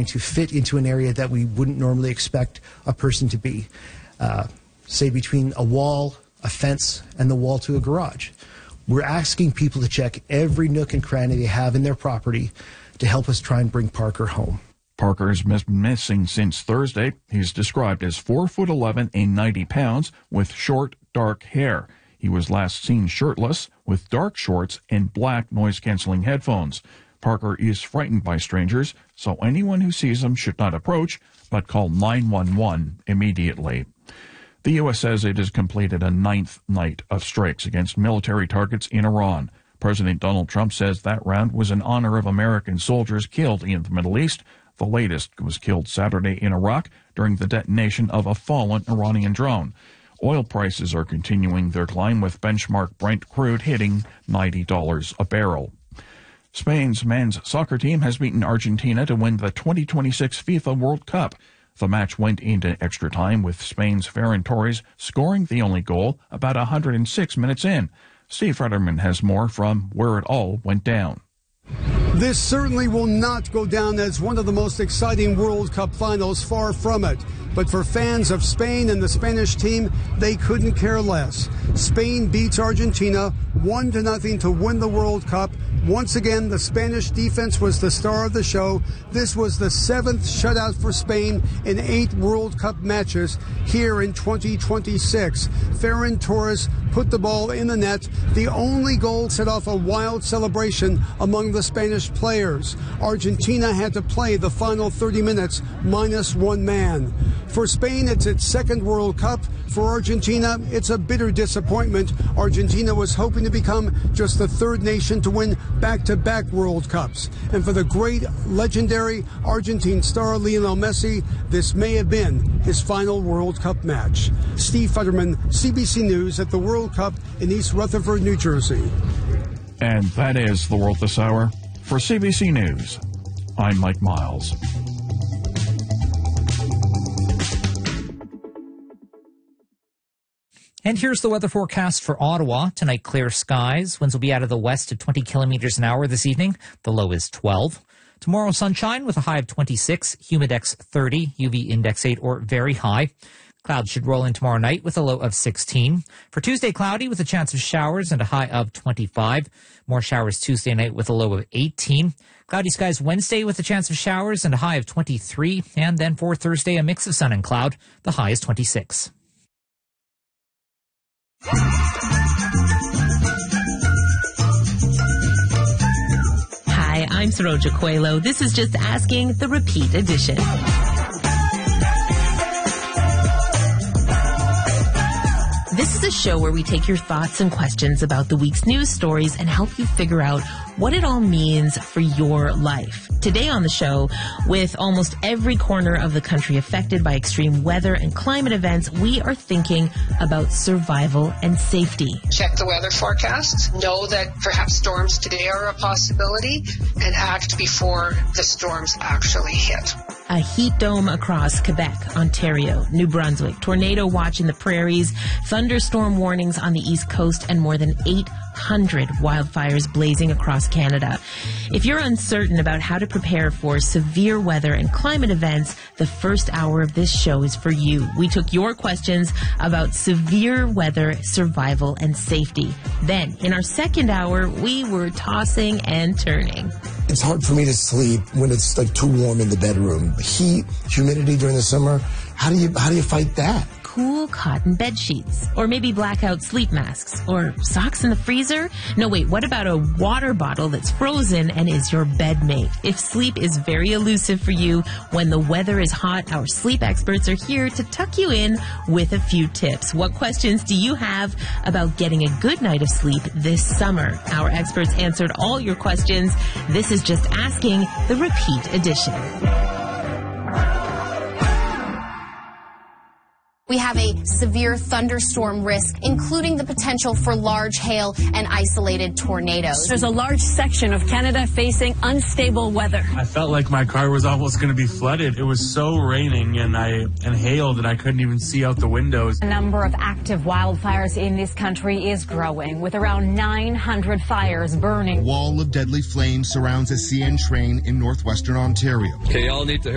to fit into an area that we wouldn't normally expect a person to be, say between a wall, a fence, and the wall to a garage. We're asking people to check every nook and cranny they have in their property to help us try and bring Parker home. Parker has been missing since Thursday. He's described as 4'11" and 90 pounds with short, dark hair. He was last seen shirtless with dark shorts and black noise-canceling headphones. Parker is frightened by strangers, so anyone who sees him should not approach, but call 911 immediately. The U.S. says it has completed a 9th night of strikes against military targets in Iran. President Donald Trump says that round was in honor of American soldiers killed in the Middle East. The latest was killed Saturday in Iraq during the detonation of a fallen Iranian drone. Oil prices are continuing their climb, with benchmark Brent crude hitting $90 a barrel. Spain's men's soccer team has beaten Argentina to win the 2026 FIFA World Cup. The match went into extra time, with Spain's Ferran Torres scoring the only goal about 106 minutes in. Steve Futterman has more from where it all went down. This certainly will not go down as one of the most exciting World Cup finals, far from it. But for fans of Spain and the Spanish team, they couldn't care less. Spain beats Argentina 1-0 to win the World Cup. Once again, the Spanish defense was the star of the show. This was the 7th shutout for Spain in 8 World Cup matches here in 2026. Ferran Torres put the ball in the net. The only goal set off a wild celebration among the Spanish players. Argentina had to play the final 30 minutes minus one man. For Spain, it's its 2nd World Cup. For Argentina, it's a bitter disappointment. Argentina was hoping to become just the 3rd nation to win back-to-back World Cups. And for the great, legendary Argentine star Lionel Messi, this may have been his final World Cup match. Steve Futterman, CBC News at the World Cup in East Rutherford, New Jersey. And that is The World This Hour. For CBC News, I'm Mike Miles. And here's the weather forecast for Ottawa. Tonight, clear skies. Winds will be out of the west at 20 kilometers an hour this evening. The low is 12. Tomorrow, sunshine with a high of 26, humidex 30, UV index 8 or very high. Clouds should roll in tomorrow night with a low of 16. For Tuesday, cloudy with a chance of showers and a high of 25. More showers Tuesday night with a low of 18. Cloudy skies Wednesday with a chance of showers and a high of 23. And then for Thursday, a mix of sun and cloud. The high is 26. Hi, I'm Saroja Coelho. This is Just Asking, the repeat edition. This is a show where we take your thoughts and questions about the week's news stories and help you figure out what it all means for your life. Today on the show, with almost every corner of the country affected by extreme weather and climate events, we are thinking about survival and safety. Check the weather forecast, know that perhaps storms today are a possibility, and act before the storms actually hit. A heat dome across Quebec, Ontario, New Brunswick, tornado watch in the prairies, thunderstorm warnings on the East Coast, and more than 800 wildfires blazing across Canada. If you're uncertain about how to prepare for severe weather and climate events, the first hour of this show is for you. We took your questions about severe weather, survival, and safety. Then, in our second hour, we were tossing and turning. It's hard for me to sleep when it's like too warm in the bedroom. Heat, humidity during the summer. How do you fight that? Cool cotton bed sheets, or maybe blackout sleep masks, or socks in the freezer? No, wait, what about a water bottle that's frozen and is your bed mate? If sleep is very elusive for you when the weather is hot, our sleep experts are here to tuck you in with a few tips. What questions do you have about getting a good night of sleep this summer? Our experts answered all your questions. This is Just Asking, the repeat edition. We have a severe thunderstorm risk, including the potential for large hail and isolated tornadoes. There's a large section of Canada facing unstable weather. I felt like my car was almost going to be flooded. It was so raining and hail that I couldn't even see out the windows. The number of active wildfires in this country is growing, with around 900 fires burning. A wall of deadly flames surrounds a CN train in northwestern Ontario. Okay, y'all need to